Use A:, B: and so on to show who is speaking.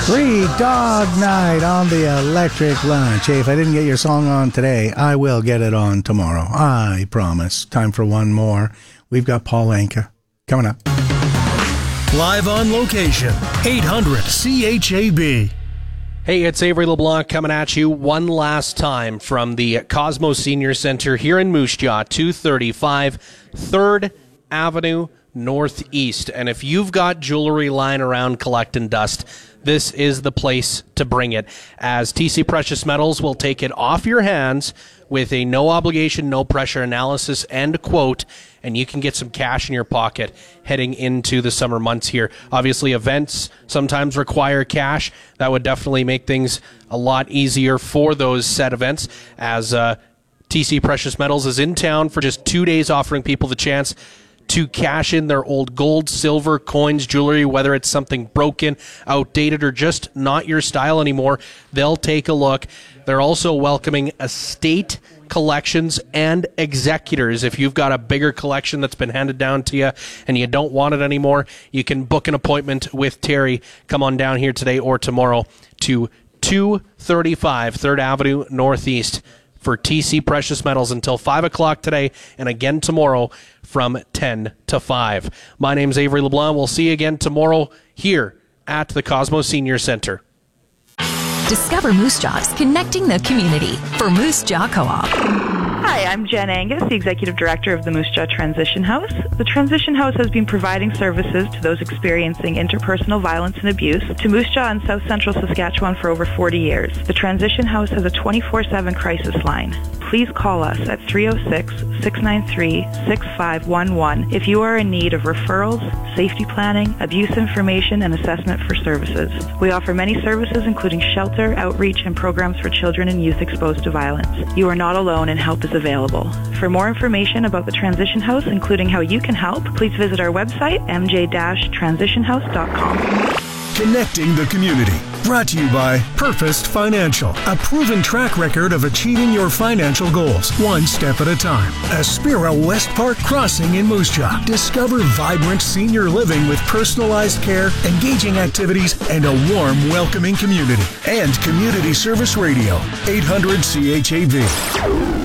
A: Free Dog Night on the Electric Lunch. Hey, if I didn't get your song on today, I will get it on tomorrow. I promise. Time for one more. We've got Paul Anka coming up.
B: Live on location, 800 CHAB.
C: Hey, it's Avery LeBlanc coming at you one last time from the Cosmos Senior Center here in Moose Jaw, 235 3rd Avenue Northeast. And if you've got jewelry lying around collecting dust, this is the place to bring it, as TC Precious Metals will take it off your hands with a no obligation, no pressure analysis and quote, and you can get some cash in your pocket heading into the summer months here. Obviously, events sometimes require cash. That would definitely make things a lot easier for those said events, as TC Precious Metals is in town for just 2 days, offering people the chance to cash in their old gold, silver, coins, jewelry, whether it's something broken, outdated, or just not your style anymore. They'll take a look. They're also welcoming estate collections and executors. If you've got a bigger collection that's been handed down to you and you don't want it anymore, you can book an appointment with Terry. Come on down here today or tomorrow to 235 3rd Avenue Northeast for TC Precious Metals until 5 o'clock today, and again tomorrow from 10 to 5. My name's Avery LeBlanc. We'll see you again tomorrow here at the Cosmos Senior Center.
D: Discover Moose Jaw's connecting the community for Moose Jaw Co-op.
E: Hi, I'm Jen Angus, the Executive Director of the Moose Jaw Transition House. The Transition House has been providing services to those experiencing interpersonal violence and abuse to Moose Jaw and South Central Saskatchewan for over 40 years. The Transition House has a 24/7 crisis line. Please call us at 306-693-6511 if you are in need of referrals, safety planning, abuse information, and assessment for services. We offer many services including shelter, outreach, and programs for children and youth exposed to violence. You are not alone and help is available. For more information about the Transition House, including how you can help, please visit our website, mj-transitionhouse.com.
B: Connecting the community. Brought to you by Purposed Financial, a proven track record of achieving your financial goals, one step at a time. Aspira West Park Crossing in Moose Jaw. Discover vibrant senior living with personalized care, engaging activities, and a warm, welcoming community. And Community Service Radio, 800 CHAB.